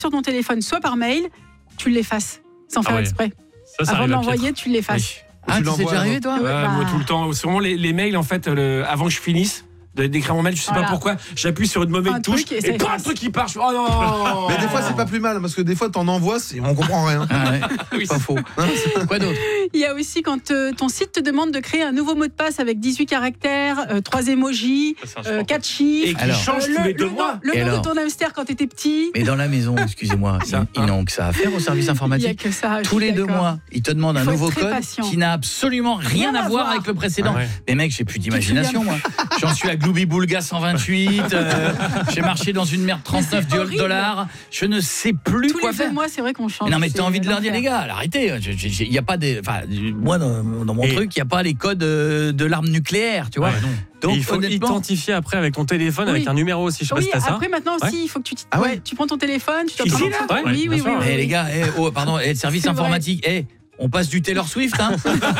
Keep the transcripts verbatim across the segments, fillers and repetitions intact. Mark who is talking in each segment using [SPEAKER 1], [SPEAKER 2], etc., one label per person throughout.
[SPEAKER 1] sur ton téléphone, soit par mail, tu l'effaces sans faire
[SPEAKER 2] Ah ouais.
[SPEAKER 1] exprès.
[SPEAKER 2] Ça, ça
[SPEAKER 1] Avant de
[SPEAKER 2] arrive à
[SPEAKER 1] l'envoyer, tu l'effaces.
[SPEAKER 2] Oui.
[SPEAKER 3] Ah,
[SPEAKER 4] Tu
[SPEAKER 3] tu c'est
[SPEAKER 4] l'envoies
[SPEAKER 3] déjà arrivé,
[SPEAKER 4] avant.
[SPEAKER 3] toi
[SPEAKER 1] Ouais,
[SPEAKER 5] Euh,
[SPEAKER 1] bah.
[SPEAKER 5] Moi, tout le temps. Souvent, les, les mails, en fait, le, avant que je finisse de- d'écrire mon mail, je sais
[SPEAKER 1] Voilà.
[SPEAKER 5] pas pourquoi, j'appuie sur une mauvaise
[SPEAKER 1] Un
[SPEAKER 5] touche
[SPEAKER 1] truc et
[SPEAKER 5] et,
[SPEAKER 1] ça
[SPEAKER 5] pas un
[SPEAKER 1] efface.
[SPEAKER 5] truc qui part. Je fais, oh non.
[SPEAKER 4] Mais des fois, c'est pas plus mal parce que des fois, t'en envoies, c'est... on comprend rien.
[SPEAKER 3] Ah ouais,
[SPEAKER 5] Oui,
[SPEAKER 3] pas
[SPEAKER 5] c'est-
[SPEAKER 3] faux. Quoi d'autre?
[SPEAKER 1] Il y a aussi quand euh, ton site te demande de créer un nouveau mot de passe avec dix-huit caractères, euh, trois emojis,
[SPEAKER 2] Ça, c'est
[SPEAKER 1] euh,
[SPEAKER 2] insupportable.
[SPEAKER 1] quatre chiffres.
[SPEAKER 5] Et qui
[SPEAKER 3] Alors.
[SPEAKER 5] change
[SPEAKER 1] Euh,
[SPEAKER 5] tous
[SPEAKER 1] le,
[SPEAKER 5] les deux
[SPEAKER 1] le
[SPEAKER 5] mois.
[SPEAKER 1] nom, le
[SPEAKER 3] Et
[SPEAKER 1] nom
[SPEAKER 3] alors
[SPEAKER 1] de ton hamster quand t'étais petit.
[SPEAKER 3] Mais dans la maison, excusez-moi,
[SPEAKER 5] Ça,
[SPEAKER 3] ils, ils n'ont que ça à faire au service
[SPEAKER 1] Il n'y a
[SPEAKER 3] informatique.
[SPEAKER 1] que ça. je
[SPEAKER 3] Tous
[SPEAKER 1] suis
[SPEAKER 3] les deux
[SPEAKER 1] d'accord.
[SPEAKER 3] mois, ils te demandent
[SPEAKER 1] Il
[SPEAKER 3] un
[SPEAKER 1] faut être
[SPEAKER 3] nouveau
[SPEAKER 1] très
[SPEAKER 3] code
[SPEAKER 1] patient.
[SPEAKER 3] qui n'a absolument rien, à voir avec le précédent.
[SPEAKER 2] Ah ouais.
[SPEAKER 3] Mais mec, j'ai plus d'imagination, moi. J'en suis à Gloubi-Boulga cent vingt-huit. euh, j'ai marché dans une merde trente-neuf
[SPEAKER 1] c'est horrible.
[SPEAKER 3] dollars. Je ne sais plus
[SPEAKER 1] Tous
[SPEAKER 3] quoi
[SPEAKER 1] les deux
[SPEAKER 3] faire.
[SPEAKER 1] mois, c'est vrai qu'on change.
[SPEAKER 3] Mais non, mais
[SPEAKER 1] c'est
[SPEAKER 3] t'as envie de leur dire,
[SPEAKER 1] l'enfer.
[SPEAKER 3] les gars, arrêtez. Il n'y a pas des. Enfin, moi, dans, dans mon
[SPEAKER 2] Et-
[SPEAKER 3] truc, il n'y a pas les codes euh, de l'arme nucléaire, tu vois.
[SPEAKER 2] Ouais, non.
[SPEAKER 3] Donc,
[SPEAKER 2] Et il faut
[SPEAKER 3] honnêtement.
[SPEAKER 2] identifier après avec ton téléphone,
[SPEAKER 1] Oui.
[SPEAKER 2] avec un numéro aussi. Je sais pas
[SPEAKER 1] Oui,
[SPEAKER 2] si t'as ça.
[SPEAKER 1] après maintenant
[SPEAKER 2] Ouais.
[SPEAKER 1] aussi, il faut que tu, t-
[SPEAKER 4] Ah ouais.
[SPEAKER 1] ouais, tu prends ton téléphone, tu dois
[SPEAKER 5] Ici,
[SPEAKER 1] prendre
[SPEAKER 5] là
[SPEAKER 1] une photo.
[SPEAKER 2] Ouais,
[SPEAKER 1] Oui,
[SPEAKER 2] bien
[SPEAKER 1] oui,
[SPEAKER 2] sûr.
[SPEAKER 1] oui,
[SPEAKER 3] Eh
[SPEAKER 1] oui.
[SPEAKER 3] les gars, eh, oh, pardon, eh, le service
[SPEAKER 1] C'est vrai.
[SPEAKER 3] informatique, eh, on passe du Taylor Swift, hein.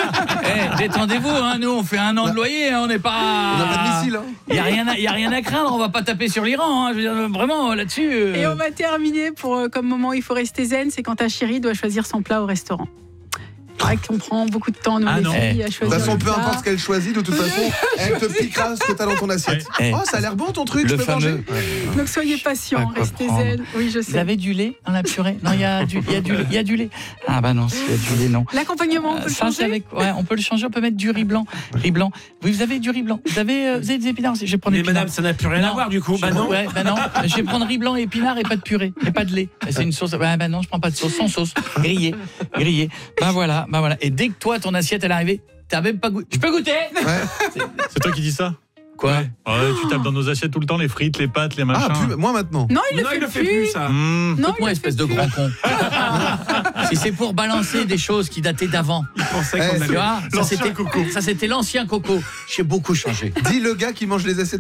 [SPEAKER 3] Eh, détendez-vous, hein, nous on fait un an de loyer, hein, on n'est pas.
[SPEAKER 4] On n'a pas de missile. Hein.
[SPEAKER 3] Il y a rien, à- y a rien à craindre, on va pas taper sur l'Iran, hein, je veux dire, vraiment là-dessus. euh,
[SPEAKER 1] Et on va terminer pour euh, comme moment où il faut rester zen, c'est quand ta chérie doit choisir son plat au restaurant. C'est vrai qu'on prend beaucoup de temps, nous
[SPEAKER 2] Ah
[SPEAKER 1] les
[SPEAKER 2] non.
[SPEAKER 1] filles, à
[SPEAKER 4] De
[SPEAKER 1] choisir.
[SPEAKER 4] toute façon,
[SPEAKER 1] le
[SPEAKER 4] peu
[SPEAKER 1] plat.
[SPEAKER 4] importe ce qu'elle choisit, de toute façon, elle te piquera ce que t'as dans ton assiette.
[SPEAKER 3] Ouais.
[SPEAKER 4] Oh, ça a l'air bon ton truc,
[SPEAKER 3] Le
[SPEAKER 4] je peux
[SPEAKER 3] fameux-
[SPEAKER 4] manger.
[SPEAKER 1] Donc soyez patients,
[SPEAKER 3] Pas quoi
[SPEAKER 1] restez
[SPEAKER 3] prendre.
[SPEAKER 1] zen. Oui, je
[SPEAKER 3] Vous
[SPEAKER 1] sais.
[SPEAKER 3] avez du lait dans la purée? Non, il y a du, il y a du, il y a du lait. Ah bah non, s'il y a du lait, non.
[SPEAKER 1] L'accompagnement, on peut
[SPEAKER 3] Euh,
[SPEAKER 1] le
[SPEAKER 3] ça, c'est
[SPEAKER 1] changer.
[SPEAKER 3] avec, ouais, on peut le changer, on peut mettre du riz blanc. Riz blanc. Oui, vous avez du riz blanc. Vous avez, euh, vous avez des épinards aussi. Je vais prendre
[SPEAKER 5] Mais
[SPEAKER 3] épinards.
[SPEAKER 5] madame, ça n'a plus rien à
[SPEAKER 3] Non.
[SPEAKER 5] voir du coup. Bah non.
[SPEAKER 3] Ouais, bah non. Je vais prendre riz blanc, épinards et pas de purée. Et pas de lait. C'est une sauce. Ouais, bah non, je prends pas de sauce. Sans sauce. Grillé. Grillé. Bah voilà, bah voilà. Et dès que toi, ton assiette, elle est arrivée, t'as même pas goûté. Je peux goûter?
[SPEAKER 4] Ouais.
[SPEAKER 2] C'est toi qui dis ça?
[SPEAKER 3] Quoi?
[SPEAKER 2] Ouais, tu tapes dans nos assiettes tout le temps, les frites, les pâtes, les machins.
[SPEAKER 4] Ah, plus, moi maintenant.
[SPEAKER 1] Non, il le
[SPEAKER 5] Non,
[SPEAKER 1] fait
[SPEAKER 5] il le fait
[SPEAKER 1] plus.
[SPEAKER 5] plus ça.
[SPEAKER 2] Mmh.
[SPEAKER 1] Non, il
[SPEAKER 3] Moi,
[SPEAKER 1] le
[SPEAKER 3] espèce
[SPEAKER 1] fait
[SPEAKER 3] de
[SPEAKER 1] plus.
[SPEAKER 3] grand con. Si c'est pour balancer des choses qui dataient d'avant,
[SPEAKER 5] Il pensait
[SPEAKER 4] Eh,
[SPEAKER 5] qu'on
[SPEAKER 4] c'est
[SPEAKER 3] tu
[SPEAKER 5] avait.
[SPEAKER 3] vois, ça
[SPEAKER 2] L'ancien
[SPEAKER 3] c'était
[SPEAKER 2] coco.
[SPEAKER 3] ça c'était l'ancien coco. J'ai beaucoup changé.
[SPEAKER 4] Dis le gars qui mange les assiettes